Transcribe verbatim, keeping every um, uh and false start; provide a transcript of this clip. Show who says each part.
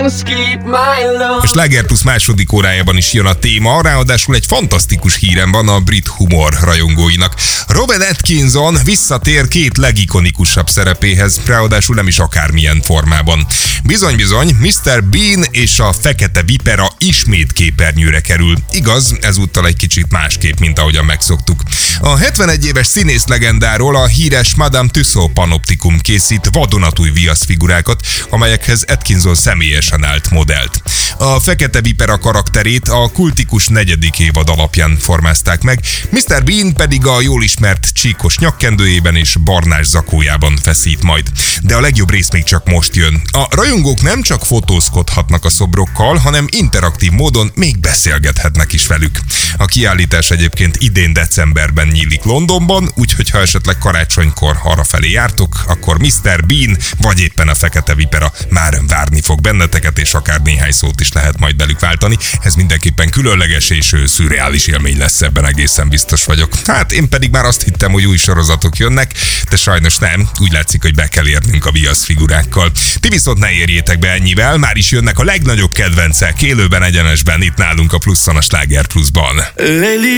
Speaker 1: A Sláger Plus második órájában is jön a téma, ráadásul egy fantasztikus hírem van a brit humor rajongóinak. Rowan Atkinson visszatér két legikonikusabb szerepéhez, ráadásul nem is akármilyen formában. Bizony-bizony, miszter Bean és a Fekete Vipera ismét képernyőre kerül. Igaz, ezúttal egy kicsit másképp, mint ahogyan megszoktuk. A hetvenegy éves színész legendáról a híres Madame Tussauds Panoptikum készít vadonatúj viaszfigurákat, amelyekhez Atkinson személyesen állt modellt. A Fekete Vipera karakterét a kultikus negyedik évad alapján formázták meg, miszter Bean pedig a jól ismert csíkos nyakkendőjében és barnás zakójában feszít majd. De a legjobb rész még csak most jön. A rajongók nem csak fotózkodhatnak a szobrokkal, hanem interaktív módon még beszélgethetnek is velük. A kiállítás egyébként idén decemberben nyílik Londonban, úgyhogy ha esetleg karácsonykor arrafelé jártok, akkor miszter Bean vagy éppen a Fekete Vipera már várni fog benneteket, és akár néhány szót is lehet majd velük váltani. Ez mindenképpen különleges és szürreális élmény lesz, ebben egészen biztos vagyok. Hát én pedig már azt hittem, hogy új sorozatok jönnek, de sajnos nem. Úgy látszik, hogy be kell érnünk a viaszfigurákkal. Ti viszont ne érjétek be ennyivel, már is jönnek a legnagyobb kedvencek élőben, egyenesben itt nálunk a Pluszon, a Sláger Pluszban.